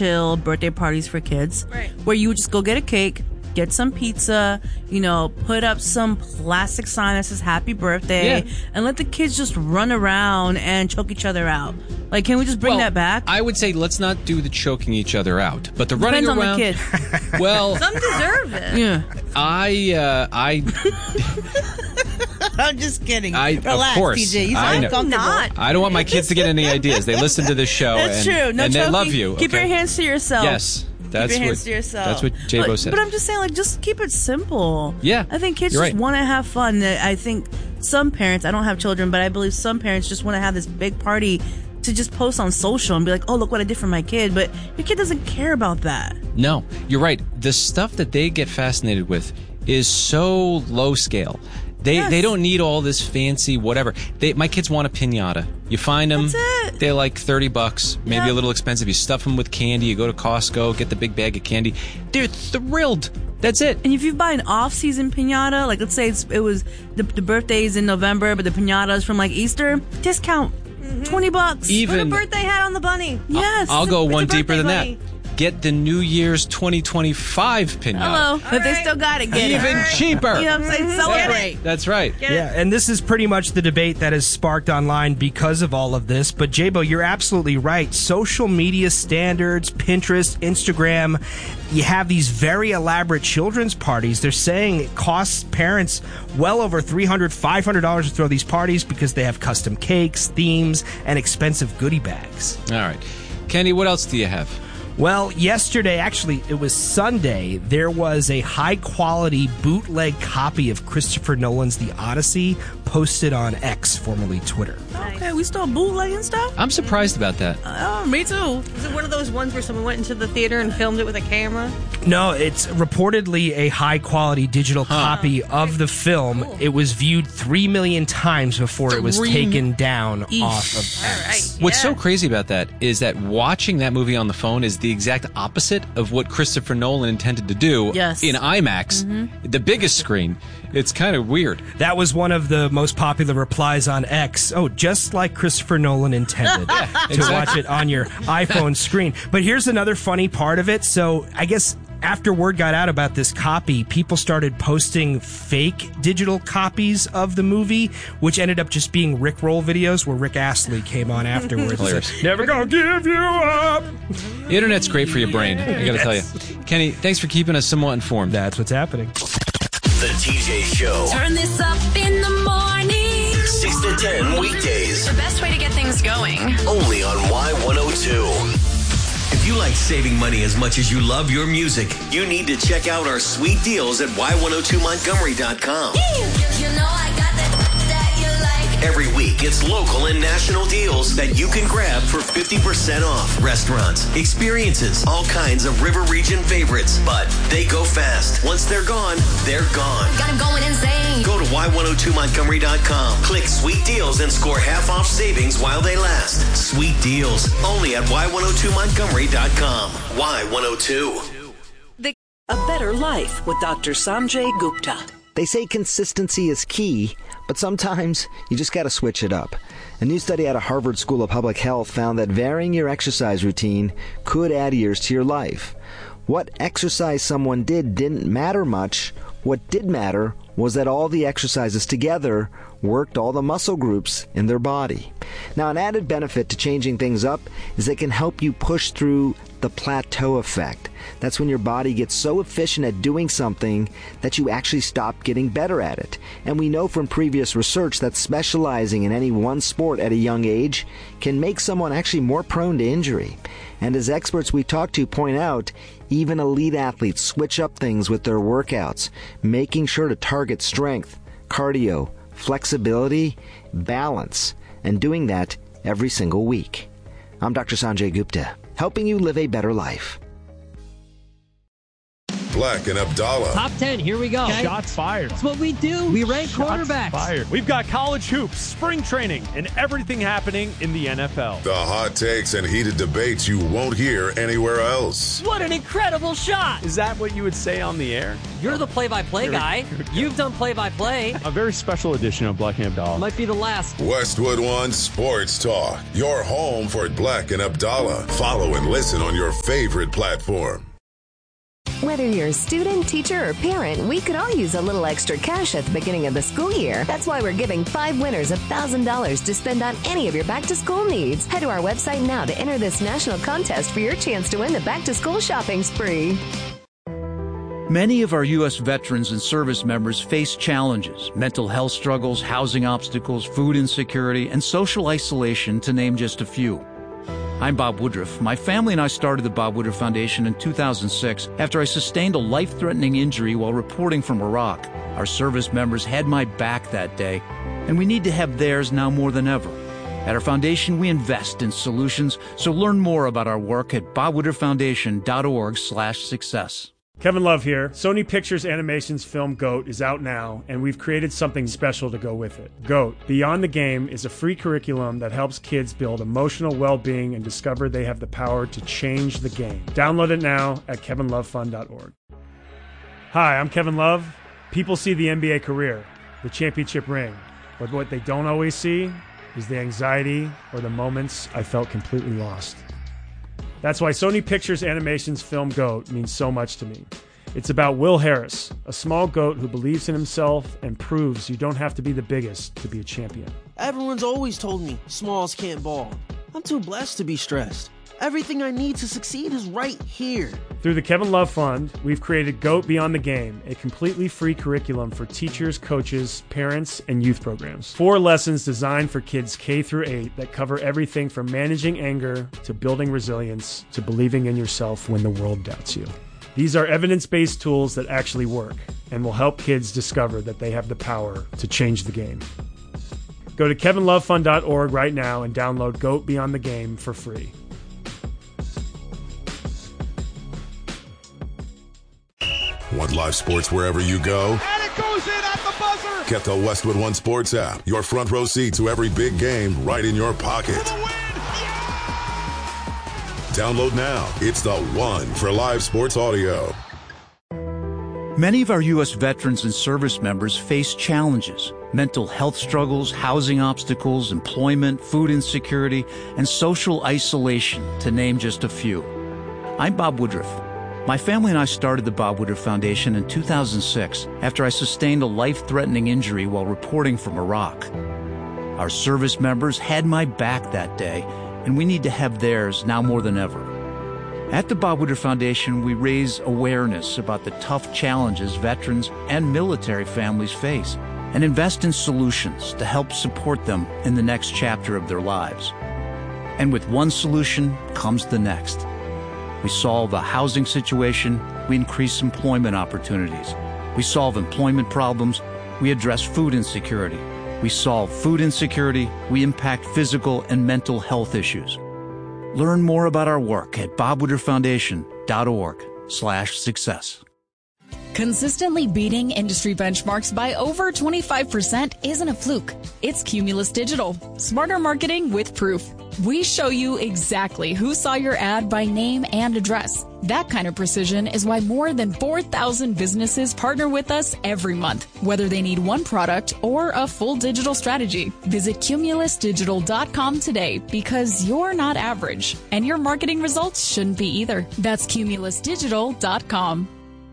chill birthday parties for kids. Right. Where you would just go get a cake, get some pizza, put up some plastic sign that says happy birthday, and let the kids just run around and choke each other out. Like, can we just bring that back? I would say let's not do the choking each other out, but the running Depends around. Depends on the kid. Well, some deserve it. Yeah. I'm just kidding. Relax, of course. TJ. You sound uncomfortable. I don't want my kids to get any ideas. They listen to this show. That's true. No and choking. they love you. Keep your hands to yourself. Yes. Keep your hands to yourself. That's what J-Bo said. But I'm just saying, like, just keep it simple. Yeah. I think kids just want to have fun. I think some parents, I don't have children, but I believe some parents just want to have this big party to just post on social and be like, oh, look what I did for my kid. But your kid doesn't care about that. No, you're right. The stuff that they get fascinated with is so low scale. They don't need all this fancy whatever. My kids want a piñata. You find them. That's it. They're like $30, maybe a little expensive. You stuff them with candy. You go to Costco, get the big bag of candy. They're thrilled. That's it. And if you buy an off-season piñata, like let's say it was the birthday's in November, but the piñata is from like Easter, discount $20. Even put a birthday hat on the bunny. Yes. I'll go one deeper than bunny. that. Get the New Year's 2025 piñata. Hello. If they still got it, get it. Even cheaper. You know what I'm saying? Celebrate. That's right. And this is pretty much the debate that has sparked online because of all of this. But J-Bo, you're absolutely right. Social media standards, Pinterest, Instagram, you have these very elaborate children's parties. They're saying it costs parents well over $300, $500 to throw these parties because they have custom cakes, themes, and expensive goodie bags. All right. Kenny, what else do you have? Well, yesterday, actually, it was Sunday, there was a high-quality bootleg copy of Christopher Nolan's The Odyssey posted on X, formerly Twitter. Okay, we still bootlegging stuff? I'm surprised about that. Oh, me too. Is it one of those ones where someone went into the theater and filmed it with a camera? No, it's reportedly a high-quality digital copy of the film. Cool. It was viewed 3 million times before it was taken down off of X. All right. What's so crazy about that is that watching that movie on the phone is the exact opposite of what Christopher Nolan intended to do in IMAX, the biggest screen. It's kind of weird. That was one of the most popular replies on X. Oh, just like Christopher Nolan intended to watch it on your iPhone screen. But here's another funny part of it. So I guess after word got out about this copy, people started posting fake digital copies of the movie, which ended up just being Rickroll videos where Rick Astley came on afterwards. Hilarious. Never gonna give you up. The internet's great for your brain, I gotta tell you. Kenny, thanks for keeping us somewhat informed. That's what's happening. The TJ Show. Turn this up in the morning. 6 to 10 weekdays. The best way to get things going. Only on Y102. If you like saving money as much as you love your music, you need to check out our sweet deals at Y102Montgomery.com. You know I got that you like. Every week, it's local and national deals that you can grab for 50% off. Restaurants, experiences, all kinds of River Region favorites. But they go fast. Once they're gone, they're gone. Got them going insane. Go to Y102Montgomery.com. Click Sweet Deals and score half off savings while they last. Sweet Deals. Only at Y102Montgomery.com. Y102. A Better Life with Dr. Sanjay Gupta. They say consistency is key, but sometimes you just got to switch it up. A new study out of Harvard School of Public Health found that varying your exercise routine could add years to your life. What exercise someone did didn't matter much. What did matter was that all the exercises together worked all the muscle groups in their body. Now, an added benefit to changing things up is they can help you push through the plateau effect. That's when your body gets so efficient at doing something that you actually stop getting better at it. And we know from previous research that specializing in any one sport at a young age can make someone actually more prone to injury. And as experts we talk to point out, even elite athletes switch up things with their workouts, making sure to target strength, cardio, flexibility, balance, and doing that every single week. I'm Dr. Sanjay Gupta, helping you live a better life. Black and Abdallah. Top 10, here we go. Okay. Shots fired. That's what we do. We rank quarterbacks. Fired. We've got college hoops, spring training, and everything happening in the NFL. The hot takes and heated debates you won't hear anywhere else. What an incredible shot. Is that what you would say on the air? You're the play-by-play guy. You've done play-by-play. A very special edition of Black and Abdallah. Might be the last. Westwood One Sports Talk. Your home for Black and Abdallah. Follow and listen on your favorite platform. Whether you're a student, teacher, or parent, we could all use a little extra cash at the beginning of the school year. That's why we're giving 5 winners $1,000 to spend on any of your back-to-school needs. Head to our website now to enter this national contest for your chance to win the back-to-school shopping spree. Many of our U.S. veterans and service members face challenges, mental health struggles, housing obstacles, food insecurity, and social isolation, to name just a few. I'm Bob Woodruff. My family and I started the Bob Woodruff Foundation in 2006 after I sustained a life-threatening injury while reporting from Iraq. Our service members had my back that day, and we need to have theirs now more than ever. At our foundation, we invest in solutions, so learn more about our work at bobwoodrufffoundation.org/success. Kevin Love here. Sony Pictures Animation's film GOAT is out now, and we've created something special to go with it. GOAT, Beyond the Game, is a free curriculum that helps kids build emotional well-being and discover they have the power to change the game. Download it now at kevinlovefun.org. Hi, I'm Kevin Love. People see the NBA career, the championship ring, but what they don't always see is the anxiety or the moments I felt completely lost. That's why Sony Pictures Animation's film GOAT means so much to me. It's about Will Harris, a small goat who believes in himself and proves you don't have to be the biggest to be a champion. Everyone's always told me smalls can't ball. I'm too blessed to be stressed. Everything I need to succeed is right here. Through the Kevin Love Fund, we've created GOAT Beyond the Game, a completely free curriculum for teachers, coaches, parents, and youth programs. 4 lessons designed for kids K through 8 that cover everything from managing anger to building resilience to believing in yourself when the world doubts you. These are evidence-based tools that actually work and will help kids discover that they have the power to change the game. Go to kevinlovefund.org right now and download GOAT Beyond the Game for free. Want live sports wherever you go? And it goes in at the buzzer! Get the Westwood One Sports app. Your front row seat to every big game right in your pocket. For the win! Yeah! Download now. It's the one for live sports audio. Many of our U.S. veterans and service members face challenges, mental health struggles, housing obstacles, employment, food insecurity, and social isolation, to name just a few. I'm Bob Woodruff. My family and I started the Bob Woodruff Foundation in 2006 after I sustained a life-threatening injury while reporting from Iraq. Our service members had my back that day, and we need to have theirs now more than ever. At the Bob Woodruff Foundation, we raise awareness about the tough challenges veterans and military families face and invest in solutions to help support them in the next chapter of their lives. And with one solution comes the next. We solve a housing situation, we increase employment opportunities. We solve employment problems, we address food insecurity. We solve food insecurity, we impact physical and mental health issues. Learn more about our work at bobwoodrufffoundation.org/success. Consistently beating industry benchmarks by over 25% isn't a fluke. It's Cumulus Digital. Smarter marketing with proof. We show you exactly who saw your ad by name and address. That kind of precision is why more than 4,000 businesses partner with us every month, whether they need one product or a full digital strategy. Visit cumulusdigital.com today because you're not average, and your marketing results shouldn't be either. That's cumulusdigital.com.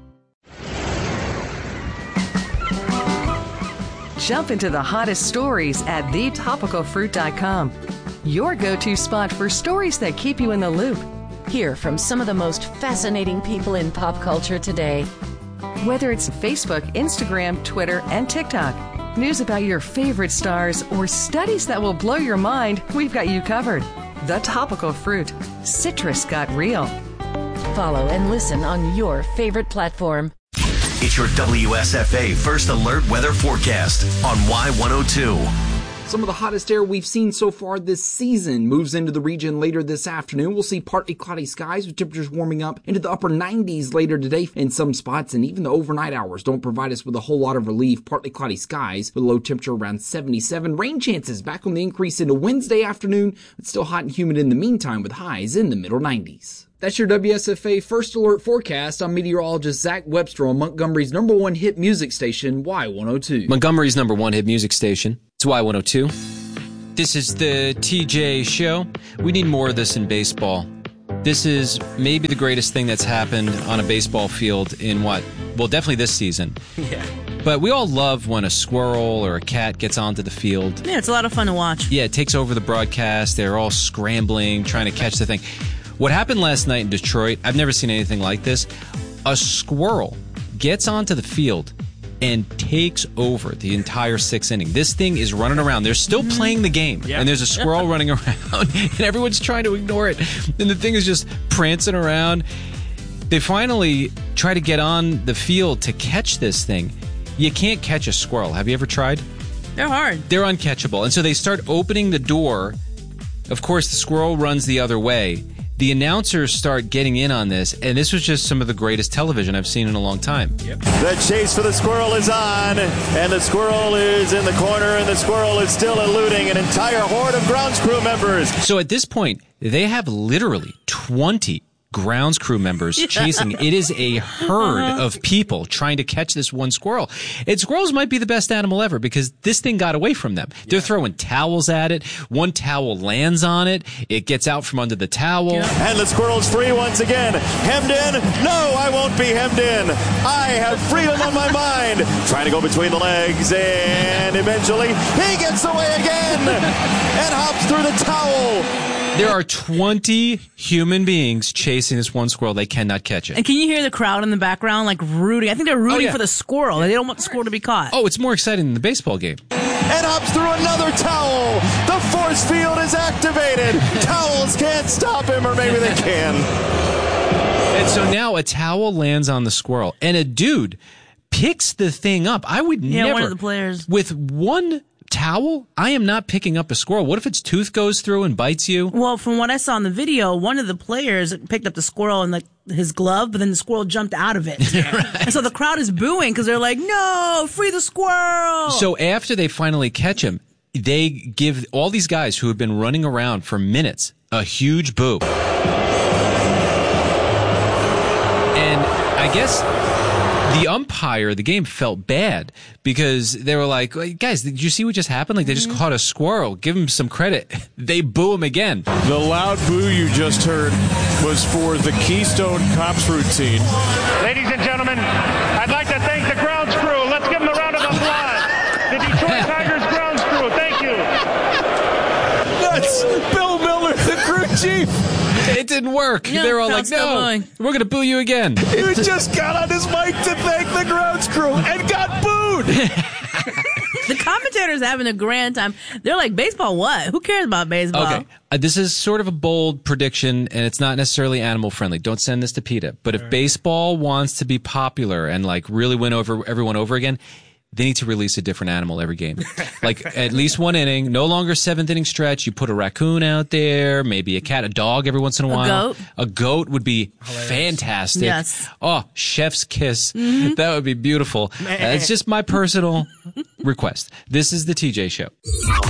Jump into the hottest stories at thetopicalfruit.com. Your go-to spot for stories that keep you in the loop. Hear from some of the most fascinating people in pop culture today. Whether it's Facebook, Instagram, Twitter, and TikTok, news about your favorite stars, or studies that will blow your mind, we've got you covered. The Topical Fruit. Citrus got real. Follow and listen on your favorite platform. It's your WSFA First Alert Weather Forecast on Y102. Some of the hottest air we've seen so far this season moves into the region later this afternoon. We'll see partly cloudy skies with temperatures warming up into the upper 90s later today in some spots, and even the overnight hours don't provide us with a whole lot of relief. Partly cloudy skies with a low temperature around 77. Rain chances back on the increase into Wednesday afternoon, but still hot and humid in the meantime with highs in the middle 90s. That's your WSFA First Alert forecast. I'm meteorologist Zach Webster on Montgomery's #1 hit music station, Y102. Montgomery's #1 hit music station. It's Y102. This is the TJ Show. We need more of this in baseball. This is maybe the greatest thing that's happened on a baseball field in what? Well, definitely this season. Yeah. But we all love when a squirrel or a cat gets onto the field. Yeah, it's a lot of fun to watch. Yeah, it takes over the broadcast. They're all scrambling, trying to catch the thing. What happened last night in Detroit, I've never seen anything like this. A squirrel gets onto the field and takes over the entire 6th inning. This thing is running around. They're still playing the game, and there's a squirrel running around, and everyone's trying to ignore it. And the thing is just prancing around. They finally try to get on the field to catch this thing. You can't catch a squirrel. Have you ever tried? They're hard. They're uncatchable. And so they start opening the door. Of course, the squirrel runs the other way. The announcers start getting in on this, and this was just some of the greatest television I've seen in a long time. Yep. The chase for the squirrel is on, and the squirrel is in the corner, and the squirrel is still eluding an entire horde of grounds crew members. So at this point, they have literally 20 grounds crew members chasing. It is a herd of people trying to catch this one squirrel. And squirrels might be the best animal ever because this thing got away from them. They're throwing towels at it. One towel lands on it. It gets out from under the towel. And the squirrel's free once again. Hemmed in? No, I won't be hemmed in. I have freedom on my mind. Trying to go between the legs, and eventually he gets away again and hops through the towel. There are 20 human beings chasing this one squirrel. They cannot catch it. And can you hear the crowd in the background, like rooting? I think they're rooting for the squirrel. They don't want the squirrel to be caught. Oh, it's more exciting than the baseball game. And hops through another towel. The force field is activated. Towels can't stop him, or maybe they can. And so now a towel lands on the squirrel, and a dude picks the thing up. I would never. Yeah, one of the players. With one towel, I am not picking up a squirrel. What if its tooth goes through and bites you? Well, from what I saw in the video, one of the players picked up the squirrel in his glove, but then the squirrel jumped out of it. Right. And so the crowd is booing because they're like, no, free the squirrel. So after they finally catch him, they give all these guys who have been running around for minutes a huge boo. And I guess the umpire of the game felt bad because they were like, guys, did you see what just happened? Like, they just caught a squirrel. Give him some credit. They boo him again. The loud boo you just heard was for the Keystone Cops routine. Ladies and gentlemen, I'd like to thank the grounds crew. Let's give them a round of applause. The Detroit Tigers grounds crew. Thank you. That's Bill Miller, the crew chief. It didn't work. Yeah, they were all like, no, we're going to boo you again. He just got on his mic to thank the grounds crew and got booed. The commentators having a grand time. They're like, baseball what? Who cares about baseball? Okay. This is sort of a bold prediction, and it's not necessarily animal friendly. Don't send this to PETA. But if baseball wants to be popular and like really win over everyone over again, they need to release a different animal every game. Like at least one inning, no longer 7th inning stretch. You put a raccoon out there, maybe a cat, a dog every once in a while. Goat. A goat would be fantastic. Yes. Oh, chef's kiss. That would be beautiful. It's just my personal request. This is the TJ Show.